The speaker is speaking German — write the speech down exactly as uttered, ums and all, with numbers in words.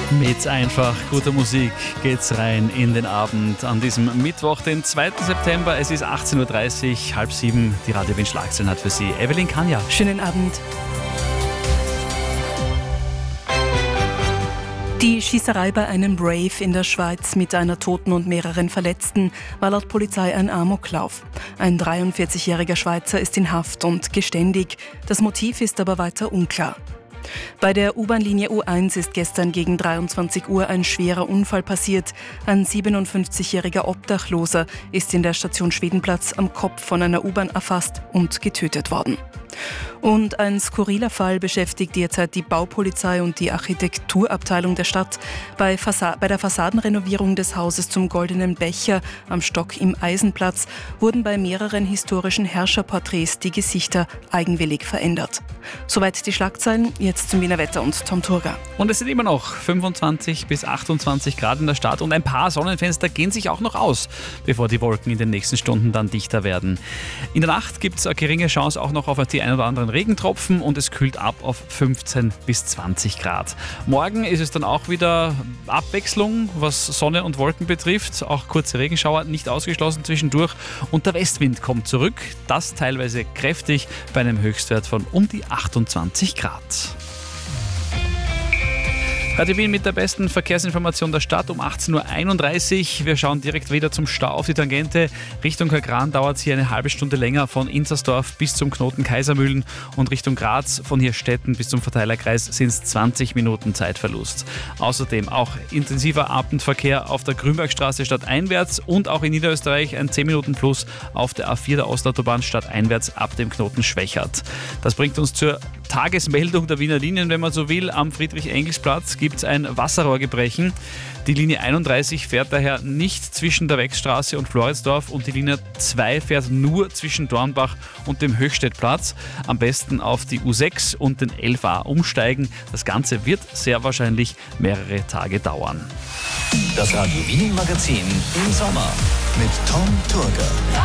Mit einfach guter Musik geht's rein in den Abend an diesem Mittwoch, den zweiten September. Es ist achtzehn Uhr dreißig, halb sieben. Die Radio Wien Schlagzeilen hat für Sie Evelyn Kanja. Schönen Abend. Die Schießerei bei einem Rave in der Schweiz mit einer Toten und mehreren Verletzten war laut Polizei ein Amoklauf. Ein dreiundvierzigjähriger Schweizer ist in Haft und geständig. Das Motiv ist aber weiter unklar. Bei der U-Bahn-Linie U eins ist gestern gegen dreiundzwanzig Uhr ein schwerer Unfall passiert. Ein siebenundfünfzigjähriger Obdachloser ist in der Station Schwedenplatz am Kopf von einer U-Bahn erfasst und getötet worden. Und ein skurriler Fall beschäftigt derzeit die Baupolizei und die Architekturabteilung der Stadt. Bei, Fassa- bei der Fassadenrenovierung des Hauses zum Goldenen Becher am Stock im Eisenplatz wurden bei mehreren historischen Herrscherporträts die Gesichter eigenwillig verändert. Soweit die Schlagzeilen, jetzt zum Wiener Wetter und Tom Turga. Und es sind immer noch fünfundzwanzig bis achtundzwanzig Grad in der Stadt und ein paar Sonnenfenster gehen sich auch noch aus, bevor die Wolken in den nächsten Stunden dann dichter werden. In der Nacht gibt es eine geringe Chance auch noch auf die ein oder anderen Regentropfen und es kühlt ab auf fünfzehn bis zwanzig Grad. Morgen ist es dann auch wieder Abwechslung, was Sonne und Wolken betrifft. Auch kurze Regenschauer nicht ausgeschlossen zwischendurch und der Westwind kommt zurück. Das teilweise kräftig bei einem Höchstwert von um die achtundzwanzig Grad. Radio Wien mit der besten Verkehrsinformation der Stadt um achtzehn Uhr einunddreißig. Wir schauen direkt wieder zum Stau auf die Tangente. Richtung Kagran dauert es hier eine halbe Stunde länger von Inzersdorf bis zum Knoten Kaisermühlen und Richtung Graz von Hirstetten bis zum Verteilerkreis sind es zwanzig Minuten Zeitverlust. Außerdem auch intensiver Abendverkehr auf der Grünbergstraße stadteinwärts und auch in Niederösterreich ein zehn Minuten Plus auf der A vier der Ostautobahn stadteinwärts ab dem Knoten Schwächert. Das bringt uns zur Tagesmeldung der Wiener Linien, wenn man so will. Am Friedrich-Engels-Platz gibt es ein Wasserrohrgebrechen. Die Linie einunddreißig fährt daher nicht zwischen der Wechstraße und Floridsdorf und die Linie zwei fährt nur zwischen Dornbach und dem Höchstädtplatz. Am besten auf die U sechs und den elf a umsteigen. Das Ganze wird sehr wahrscheinlich mehrere Tage dauern. Das Radio Wien Magazin im Sommer mit Tom Turga.